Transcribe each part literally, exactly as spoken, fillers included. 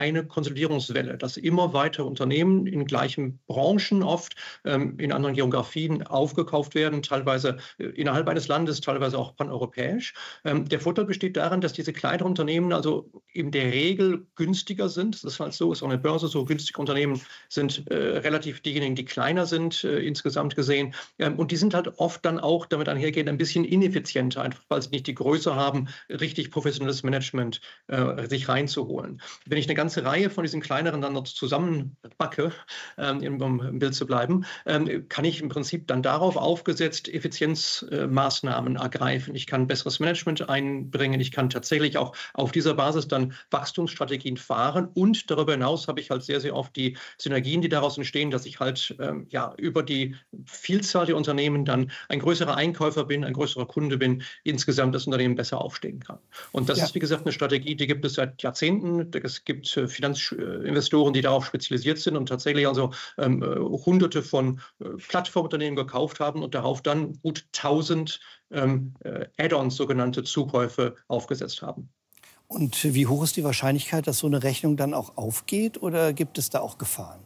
eine Konsolidierungswelle, dass immer weiter Unternehmen in gleichen Branchen oft ähm, in anderen Geografien aufgekauft werden, teilweise äh, innerhalb eines Landes, teilweise auch paneuropäisch. Ähm, der Vorteil besteht darin, dass diese kleineren Unternehmen also in der Regel günstiger sind. Das ist halt so, ist auch eine Börse so. Günstige Unternehmen sind äh, relativ diejenigen, die kleiner sind, äh, insgesamt gesehen. Ähm, und die sind halt oft dann auch damit einhergehend ein bisschen ineffizienter, einfach weil sie nicht die Größe haben, richtig professionelles Management äh, sich reinzuholen. Wenn ich eine ganze Reihe von diesen kleineren dann noch zusammenbacke, ähm, um im Bild zu bleiben, ähm, kann ich im Prinzip dann darauf aufgesetzt Effizienzmaßnahmen äh, ergreifen. Ich kann besseres Management einbringen. Ich kann tatsächlich auch auf dieser Basis dann Wachstumsstrategien fahren. Und darüber hinaus habe ich halt sehr, sehr oft die Synergien, die daraus entstehen, dass ich halt ähm, ja, über die Vielzahl der Unternehmen dann ein größerer Einkäufer bin, ein größerer Kunde bin, insgesamt das Unternehmen besser aufstehen kann. Und das Ja. ist, wie gesagt, eine Strategie, die gibt es seit Jahrzehnten. Es gibt äh, Finanzinvestoren, die darauf spezialisiert sind und tatsächlich also ähm, hunderte von äh, Plattformunternehmen gekauft haben und darauf dann gut tausend ähm, äh, Add-ons, sogenannte Zukäufe, aufgesetzt haben. Und wie hoch ist die Wahrscheinlichkeit, dass so eine Rechnung dann auch aufgeht, oder gibt es da auch Gefahren?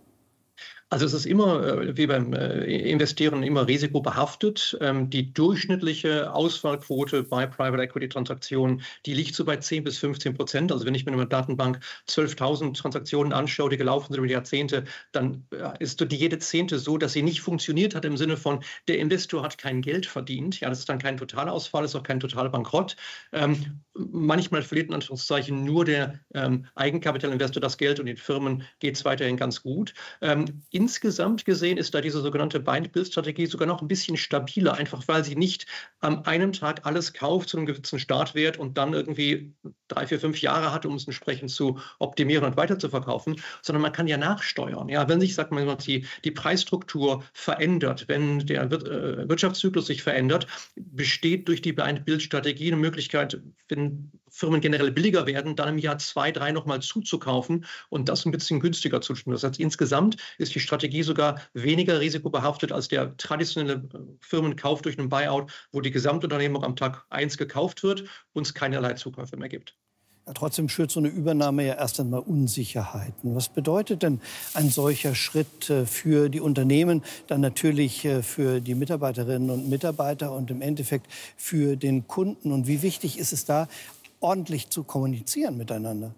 Also es ist immer, äh, wie beim äh, Investieren, immer risikobehaftet. Ähm, die durchschnittliche Ausfallquote bei Private Equity Transaktionen, die liegt so bei zehn bis fünfzehn Prozent. Also wenn ich mir in einer Datenbank zwölftausend Transaktionen anschaue, die gelaufen sind über die Jahrzehnte, dann äh, ist die jede Zehnte so, dass sie nicht funktioniert hat im Sinne von, der Investor hat kein Geld verdient. Ja, das ist dann kein Totalausfall, ist auch kein totaler Bankrott. Ähm, manchmal verliert in Anführungszeichen nur der ähm, Eigenkapitalinvestor das Geld und den Firmen geht es weiterhin ganz gut. Ähm, Insgesamt gesehen ist da diese sogenannte Buy-and-Build-Strategie sogar noch ein bisschen stabiler, einfach weil sie nicht am einem Tag alles kauft zu einem gewissen Startwert und dann irgendwie drei, vier, fünf Jahre hat, um es entsprechend zu optimieren und weiter zu verkaufen, sondern man kann ja nachsteuern. Ja, wenn sich, sagt man, die, die Preisstruktur verändert, wenn der Wirtschaftszyklus sich verändert, besteht durch die Buy-and-Build-Strategie eine Möglichkeit, wenn Firmen generell billiger werden, dann im Jahr zwei, drei nochmal zuzukaufen und das ein bisschen günstiger zu tun. Das heißt, insgesamt ist die Strategie sogar weniger risikobehaftet als der traditionelle Firmenkauf durch einen Buyout, wo die Gesamtunternehmung am Tag eins gekauft wird und es keinerlei Zukäufe mehr gibt. Ja, trotzdem schürt so eine Übernahme ja erst einmal Unsicherheiten. Was bedeutet denn ein solcher Schritt für die Unternehmen, dann natürlich für die Mitarbeiterinnen und Mitarbeiter und im Endeffekt für den Kunden? Und wie wichtig ist es da, ordentlich zu kommunizieren miteinander?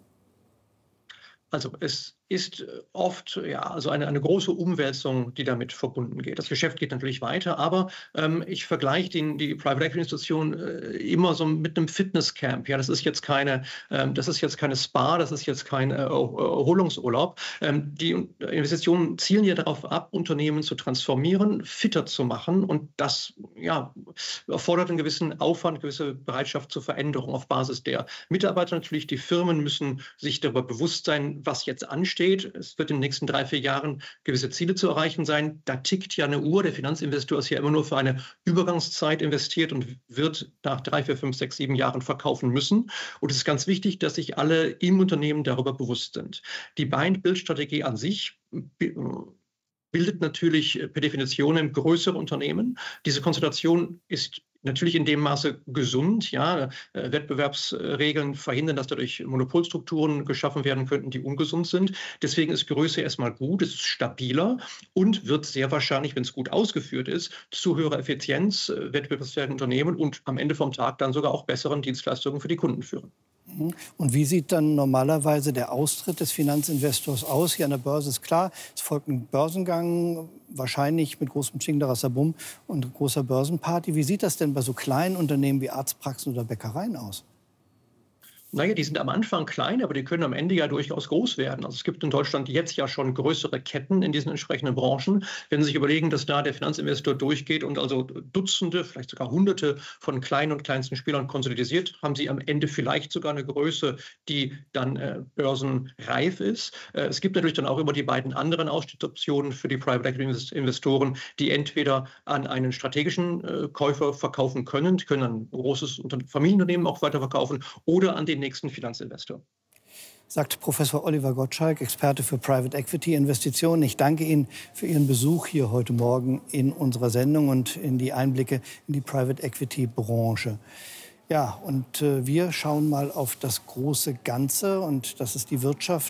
Also es ist oft ja, also eine, eine große Umwälzung, die damit verbunden geht. Das Geschäft geht natürlich weiter, aber ähm, ich vergleiche den, die Private Equity Institution äh, immer so mit einem Fitnesscamp. Ja, das ist jetzt keine, ähm, das ist jetzt keine Spa, das ist jetzt kein äh, Erholungsurlaub. Ähm, die Investitionen zielen ja darauf ab, Unternehmen zu transformieren, fitter zu machen und das ja, erfordert einen gewissen Aufwand, eine gewisse Bereitschaft zur Veränderung auf Basis der Mitarbeiter natürlich. Die Firmen müssen sich darüber bewusst sein, was jetzt ansteht. Es wird in den nächsten drei, vier Jahren gewisse Ziele zu erreichen sein. Da tickt ja eine Uhr. Der Finanzinvestor ist ja immer nur für eine Übergangszeit investiert und wird nach drei, vier, fünf, sechs, sieben Jahren verkaufen müssen. Und es ist ganz wichtig, dass sich alle im Unternehmen darüber bewusst sind. Die Buy-and-Build-Strategie an sich bildet natürlich per Definition größere Unternehmen. Diese Konstellation ist natürlich in dem Maße gesund. Ja, Wettbewerbsregeln verhindern, dass dadurch Monopolstrukturen geschaffen werden könnten, die ungesund sind. Deswegen ist Größe erstmal gut, es ist stabiler und wird sehr wahrscheinlich, wenn es gut ausgeführt ist, zu höherer Effizienz, wettbewerbsfähigen Unternehmen und am Ende vom Tag dann sogar auch besseren Dienstleistungen für die Kunden führen. Und wie sieht dann normalerweise der Austritt des Finanzinvestors aus? Hier an der Börse ist klar, es folgt ein Börsengang, wahrscheinlich mit großem Tschingdara-Sabum und großer Börsenparty. Wie sieht das denn bei so kleinen Unternehmen wie Arztpraxen oder Bäckereien aus? Naja, die sind am Anfang klein, aber die können am Ende ja durchaus groß werden. Also es gibt in Deutschland jetzt ja schon größere Ketten in diesen entsprechenden Branchen. Wenn Sie sich überlegen, dass da der Finanzinvestor durchgeht und also Dutzende, vielleicht sogar Hunderte von kleinen und kleinsten Spielern konsolidiert, haben Sie am Ende vielleicht sogar eine Größe, die dann äh, börsenreif ist. Äh, es gibt natürlich dann auch immer die beiden anderen Ausstiegsoptionen für die Private Equity Investoren, die entweder an einen strategischen äh, Käufer verkaufen können, die können ein großes Familienunternehmen auch weiterverkaufen, oder an den nächsten Finanzinvestor. Sagt Professor Oliver Gottschalk, Experte für Private Equity Investitionen. Ich danke Ihnen für Ihren Besuch hier heute Morgen in unserer Sendung und in die Einblicke in die Private Equity Branche. Ja, und äh, wir schauen mal auf das große Ganze, und das ist die Wirtschaft.